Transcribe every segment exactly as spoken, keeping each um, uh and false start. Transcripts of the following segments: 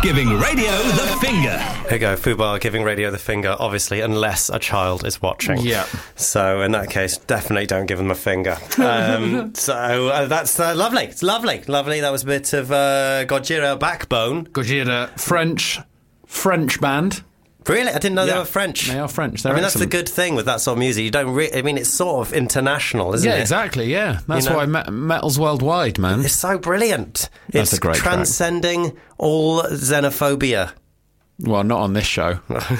giving radio the finger. Here you go, Fubar giving radio the finger, obviously, unless a child is watching. Yeah. So, in that case, definitely don't give them a finger. Um, so, uh, that's uh, lovely. It's lovely. Lovely. That was a bit of uh, Gojira Backbone. Gojira, French, French band. Really? I didn't know Yeah. they were French. They are French. They're I mean, excellent. that's the good thing with that sort of music. You don't re- I mean, it's sort of international, isn't yeah, it? exactly, yeah. That's You know? why me- metal's worldwide, man. It's so brilliant. That's it's a great transcending all xenophobia. Well, not on this show.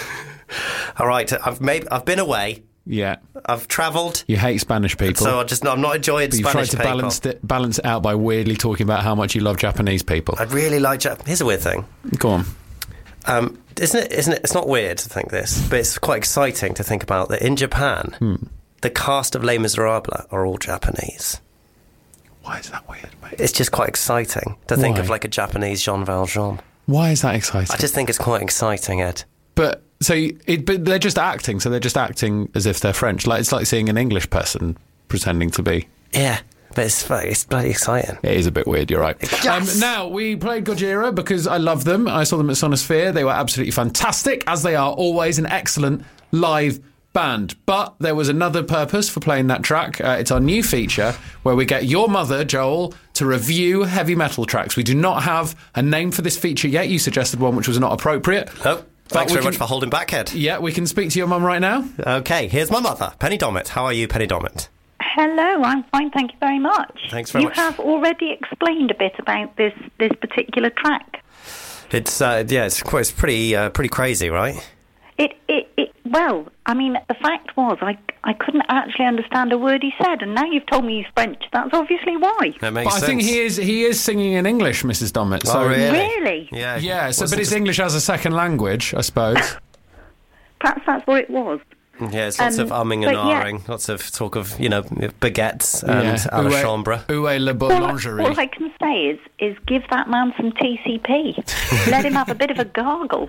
All right, I've made, I've been away. Yeah. I've travelled. You hate Spanish people. So I just I'm not enjoying but you've Spanish tried to people. balance it, balance it out by weirdly talking about how much you love Japanese people. I really like Jap- Here's a weird thing. Go on. Um, isn't it? Isn't it? It's not weird to think this, but it's quite exciting to think about that in Japan, Hmm. the cast of Les Miserables are all Japanese. Why is that weird, mate? It's just quite exciting to think Why? of like a Japanese Jean Valjean. Why is that exciting? I just think it's quite exciting, Ed. But so, you- it, but they're just acting. So they're just acting as if they're French. Like it's like seeing an English person pretending to be. Yeah, but it's it's bloody exciting. It is a bit weird. You're right. Yes! Um, now we played Gojira because I love them. I saw them at Sonosphere. They were absolutely fantastic, as they are always. An excellent live band. But there was another purpose for playing that track. Uh, it's our new feature where we get your mother, Joel, to review heavy metal tracks. We do not have a name for this feature yet. You suggested one which was not appropriate. Oh, thanks we very can- much for holding back, Ed. Yeah, we can speak to your mum right now. Okay, here's my mother, Penny Dommett. How are you, Penny Dommett? Hello, I'm fine, thank you very much. Thanks very you much. You have already explained a bit about this, this particular track. It's uh, yeah, it's quite, it's pretty uh, pretty crazy, right? It, it, it, well, I mean, the fact was I, I couldn't actually understand a word he said, and now you've told me he's French. That's obviously why. That makes But I sense. think he is he is singing in English, Missus Dommett. So Oh, really? Really? Yeah. yeah, so What's but it it's just- English as a second language, I suppose. Perhaps that's what it was. Yeah, it's lots Um, of umming and but yeah. ahhing, lots of talk of, you know, baguettes and yeah. a la Où est- chambre. Où est le All, boulangerie? all I can say is, is give that man some T C P. Let him have a bit of a gargle.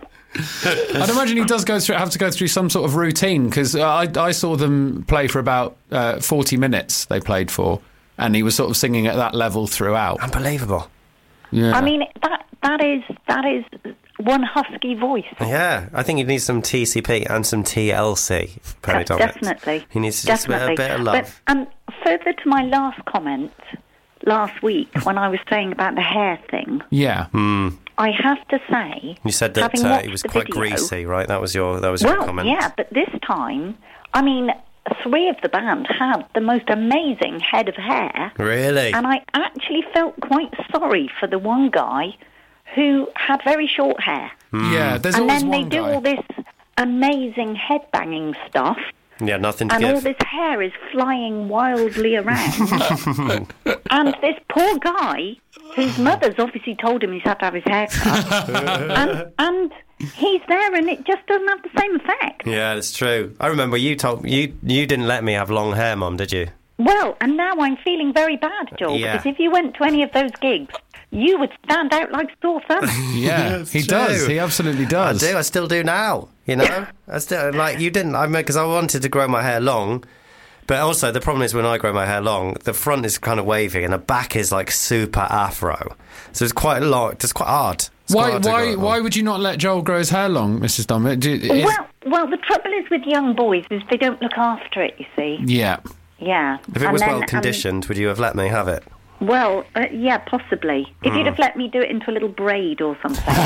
I'd imagine he does go through have to go through some sort of routine because uh, I, I saw them play for about uh, forty minutes. They played for, and he was sort of singing at that level throughout. Unbelievable. Yeah. I mean, that that is that is one husky voice. Yeah, I think he needs some T C P and some T L C, Penny De- Dommett. Definitely. He needs just a bit, Definitely. a bit of love. But um, further to my last comment last week when I was saying about the hair thing, yeah. I have to say, you said that having uh, watched he was the quite video- greasy, right? That was your that was your Well, comment. yeah, but this time, I mean, three of the band had the most amazing head of hair, Really? and I actually felt quite sorry for the one guy who had very short hair. Yeah. There's and always then they one do guy. all this amazing head-banging stuff, Yeah, nothing to and all give. this hair is flying wildly around. And this poor guy, whose mother's obviously told him he's had to have his hair cut, and, and he's there and it just doesn't have the same effect. Yeah, it's true. I remember you told you you didn't let me have long hair, Mum, did you? Well, and now I'm feeling very bad, Joel, Yeah. because if you went to any of those gigs, you would stand out like sore thumb. Yeah, he does. true. He absolutely I does. do. I still do now. You know, I still like you didn't. I mean, because I wanted to grow my hair long, but also the problem is when I grow my hair long, the front is kind of wavy and the back is like super afro. So it's quite a lot. It's quite hard. It's quite Why? hard to grow Why? it long. Why would you not let Joel grow his hair long, Missus Dommett? Do, is- well, well, the trouble is with young boys is they don't look after it, you see. yeah. Yeah. If it And was then- well and- conditioned, would you have let me have it? Well, uh, yeah, possibly. If you'd have let me do it into a little braid or something, but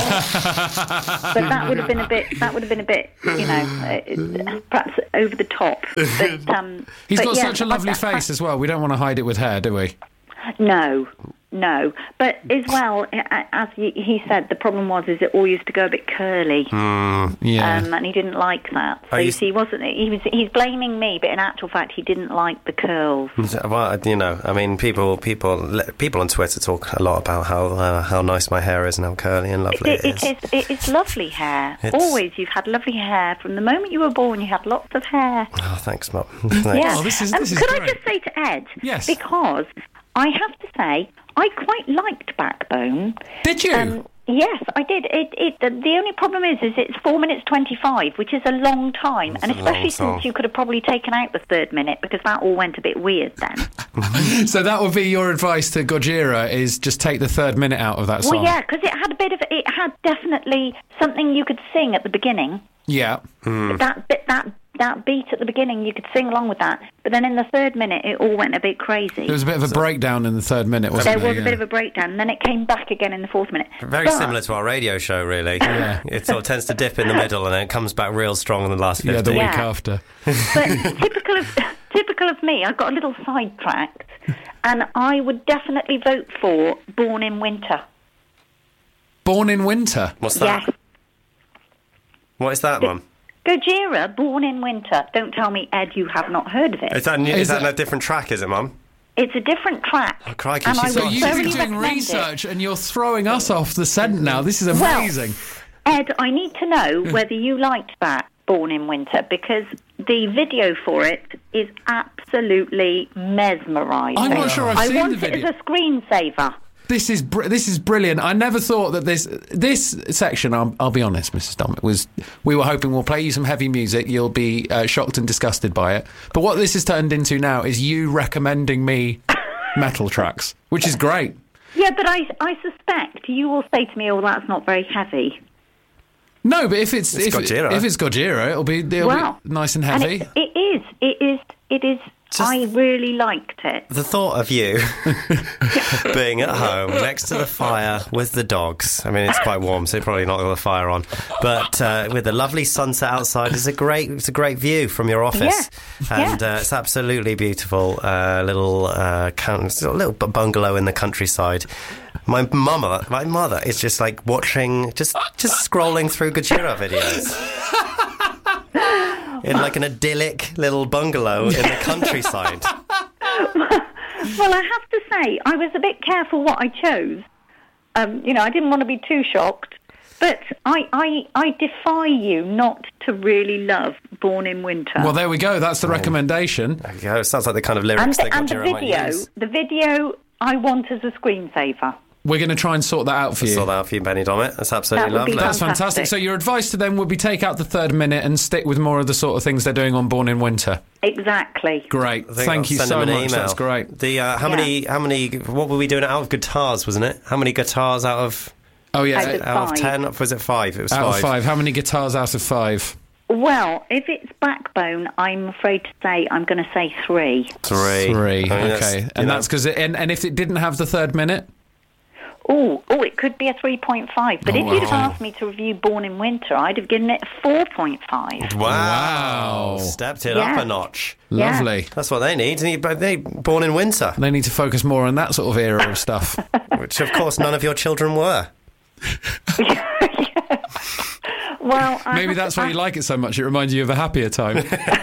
that would have been a bit. That would have been a bit, you know, uh, perhaps over the top. But um, He's but got yeah, such a lovely I- I- face as well. We don't want to hide it with hair, do we? No, no. But as well, a- as he he said, the problem was is it all used to go a bit curly, Yeah. um, and he didn't like that. So Are you you- see, he wasn't he was he's blaming me, but in actual fact, he didn't like the curls. Well, you know, I mean, people, people, people on Twitter talk a lot about how uh, how nice my hair is and how curly and lovely It, it it is. is. It is lovely hair. It's- Always, you've had lovely hair from the moment you were born. You had lots of hair. Oh, thanks, Mum. Yeah. Thanks. Oh, this is- Um, this is could I great. just say to Ed? Yes. Because I have to say I quite liked Backbone. Did you? Um, yes, I did. It, it. The, the only problem is, is it's four minutes twenty-five, which is a long time, It's and a long especially song. since you could have probably taken out the third minute because that all went a bit weird then. So that would be your advice to Gojira, is just take the third minute out of that song. Well, yeah, because it had a bit of it had definitely something you could sing at the beginning. Yeah. Mm. That bit, that that beat at the beginning, you could sing along with that. But then in the third minute, it all went a bit crazy. There was a bit of a so, breakdown in the third minute, wasn't there? There was yeah. a bit of a breakdown, and then it came back again in the fourth minute. Very but, similar to our radio show, really. Yeah. It sort of tends to dip in the middle and then it comes back real strong in the last fifteen. Yeah, the week Yeah. after. But typical of typical of me, I got a little sidetracked, and I would definitely vote for Born in Winter. Born in Winter? What's that? Yes. What is that, Mum? Gojira, Born in Winter. Don't tell me, Ed, you have not heard of it. Is that, new, Is is that it- a different track, is it, Mum? It's a different track. Oh, crikey, and I she's would So got- you've thoroughly been doing recommend research it. and you're throwing us off the scent now. This is amazing. Well, Ed, I need to know whether you liked that, Born in Winter, because the video for it is absolutely mesmerising. I'm not sure I've I seen want the video. it as a screensaver. This is br- this is brilliant. I never thought that this this section. I'll, I'll be honest, Missus Dom. It was we were hoping we'll play you some heavy music. You'll be uh, shocked and disgusted by it. But what this has turned into now is you recommending me metal tracks, which is great. Yeah, but I, I suspect you will say to me, "Oh, that's not very heavy." No, but if it's, It's if, Gojira. if it's Gojira, it'll be it'll Wow. be nice and And heavy. it, it is. It is. It is. Just- I really liked it. The thought of you being at home next to the fire with the dogs. I mean, it's quite warm, so you're probably not got the fire on. But uh, with the lovely sunset outside, it's a great, it's a great view from your office, Yeah. and uh, it's absolutely beautiful. Uh, little, uh, count, a little bungalow in the countryside. My mama, my mother, is just like watching, just just scrolling through Gojira videos. In like an idyllic little bungalow in the countryside. Well, I have to say, I was a bit careful what I chose. Um, you know, I didn't want to be too shocked. But I, I, I defy you not to really love Born in Winter. Well, there we go. That's the recommendation. There you go. It sounds like the kind of and lyrics the, that and the Gojira might video, use. the video I want as a screensaver. We're going to try and sort that out for you. Sort that out for you, Benny Dommett. That's absolutely That would be lovely. That's fantastic. Fantastic. So your advice to them would be take out the third minute and stick with more of the sort of things they're doing on Born in Winter. Exactly. Great. I think Thank I'll you send so them an much. email. That's great. The uh, how Yeah. many? How many? What were we doing out of guitars? Wasn't it? How many guitars out of Oh yeah. Out of out of Five. ten? Was it five? It was Out five. of five. How many guitars out of five? Well, if it's Backbone, I'm afraid to say I'm going to say three. Three. Three. I mean, that's, Okay. you And know, that's because and, and if it didn't have the third minute? Oh, oh, it could be a three point five. But Oh, if you'd have wow. asked me to review Born in Winter, I'd have given it a four point five. Wow. Wow. Stepped it Yeah. up a notch. Yeah. Lovely. That's what they need. They need- They born in winter, They need to focus more on that sort of era of stuff. which of course none of your children were. Well, I Maybe have that's to why you like it so much. It reminds you of a happier time.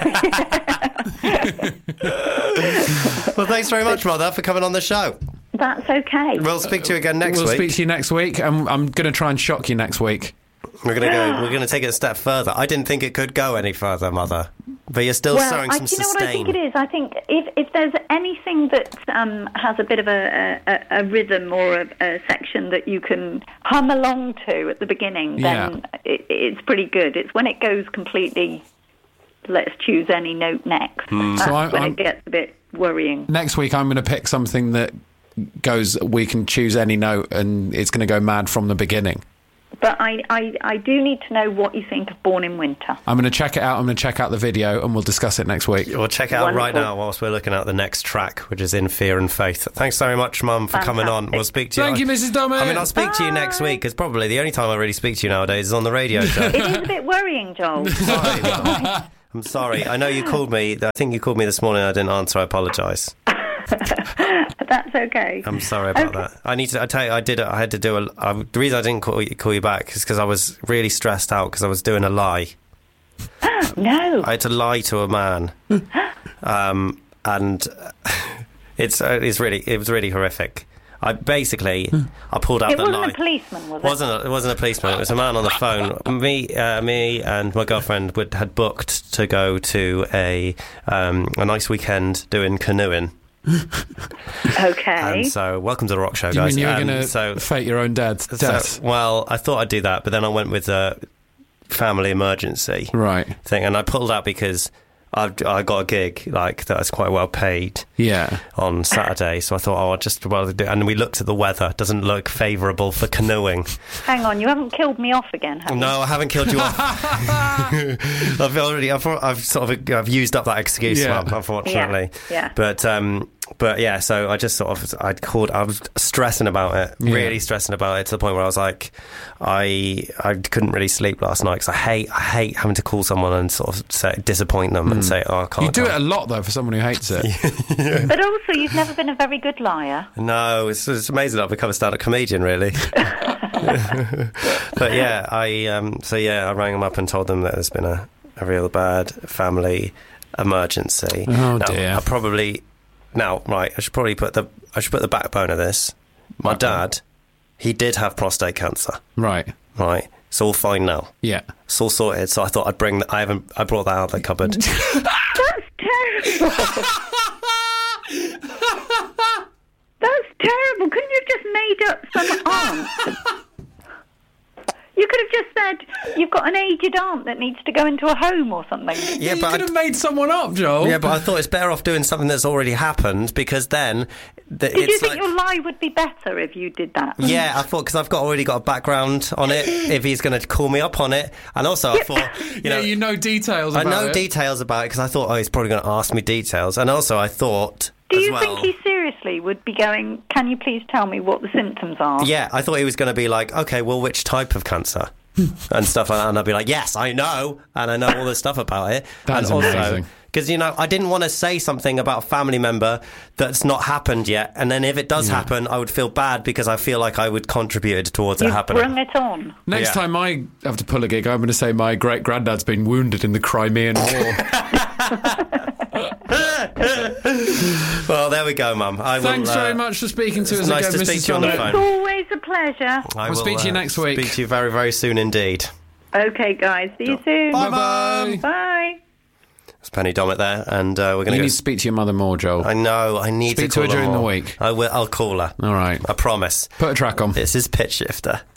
Well, thanks very much, Mother, for coming on the show. That's okay. We'll speak to you again next we'll week. speak to you next week. I'm, I'm going to try and shock you next week. We're gonna go. We're gonna take it a step further. I didn't think it could go any further, Mother. But you're still Well, showing I, some do you know sustain. what I think it is? I think if, if there's anything that um, has a bit of a, a, a rhythm or a, a section that you can hum along to at the beginning, then it, it's pretty good. It's when it goes completely, let's choose any note next. That's So I- when I'm- it gets a bit worrying. Next week, I'm going to pick something that goes, we can choose any note and it's going to go mad from the beginning. But I, I, I do need to know what you think of Born in Winter. I'm going to check it out. I'm going to check out the video and we'll discuss it next week. We'll check it out right Wonderful. now whilst we're looking at the next track, which is In Fear and Faith. Thanks very much, Mum, for coming on. Fantastic. We'll speak to you. Thank you, Missus Dommett. I mean, I'll speak to you next week, because probably the only time I really speak to you nowadays is on the radio show. It is a bit worrying, Joel. Sorry, Mum. I'm sorry. I know you called me. I think you called me this morning. I didn't answer. I apologise. That's okay. I'm sorry about Okay. that. I need to. I tell you, I did. I had to do a. I, the reason I didn't call you, call you back is because I was really stressed out because I was doing a lie. No. I had to lie to a man, um, and it's uh, it's really it was really horrific. I basically I pulled out It the wasn't lie. a policeman, was it? wasn't a, it wasn't a policeman. It was a man on the phone. Me, uh, me, and my girlfriend would, had booked to go to a um, a nice weekend doing canoeing. Okay. And so, welcome to the rock show, Do you guys. mean you were Um, going to so, fake your own dad's so, death? well, I thought I'd do that, but then I went with a family emergency Right. thing, and I pulled out because I've, I got a gig like that was quite well paid Yeah. on Saturday, so I thought, oh, I'll just well do. And we looked at the weather; doesn't look favourable for canoeing. Hang on, you haven't killed me off again, have you? No, I haven't killed you off. I've already, I've, I've sort of, I've used up that excuse, Yeah. Mum, unfortunately. Yeah, yeah. But, um, but yeah, so I just sort of, I called, I was stressing about it, Yeah. really stressing about it to the point where I was like, I, I couldn't really sleep last night because I hate, I hate having to call someone and sort of say, disappoint them and say, oh, I can't. You do can't. it a lot, though, for someone who hates it. But also, you've never been a very good liar. No, it's, it's amazing that I've become a stand-up comedian, really. But yeah, I um, so yeah, I rang them up and told them that there's been a, a real bad family emergency. Oh, now, dear. I probably now right. I should probably put the I should put the backbone of this. My Okay. dad, he did have prostate cancer. Right. Right, it's all fine now. Yeah. It's all sorted. So I thought I'd bring. The, I haven't. I brought that out of the cupboard. That's terrible. That's terrible. Couldn't you have just made up some aunt? You could have just said you've got an aged aunt that needs to go into a home or something. Yeah, you but could I- have made someone up, Joel. Yeah, but I thought it's better off doing something that's already happened because then the, Did you it's think like. your lie would be better if you did that? Yeah, I thought because I've got already got a background on it. If he's going to call me up on it, and also I thought, you yeah, know, you know details I about know it. details about it because I thought, oh, he's probably going to ask me details, and also I thought, Do as you well, think he seriously would be going, can you please tell me what the symptoms are? yeah, I thought he was going to be like, okay, well, which type of cancer? And stuff like that, and I'd be like, yes, I know, and I know all this stuff about it. That and is also, amazing. because, you know, I didn't want to say something about a family member that's not happened yet, and then if it does happen, I would feel bad because I feel like I would contribute towards it You've happening. brung it on. Next Yeah. time I have to pull a gig, I'm going to say my great granddad's been wounded in the Crimean War. Well, there we go, Mum. I Thanks will, uh, very much for speaking to it's us nice again, to speak Missus to you on the Sonic. phone. It's always a pleasure. I We'll speak to you next week. Speak to you very, very soon indeed. Okay, guys. See you soon. Bye, Bye-bye. Mum. Bye. It's Penny Dommett there, and uh, we're going You to need go. to speak to your mother more, Joel. I know. I need Speak to to call her during more. the week. I will. I'll call her. All right. I promise. Put a track on. This is Pitch Shifter.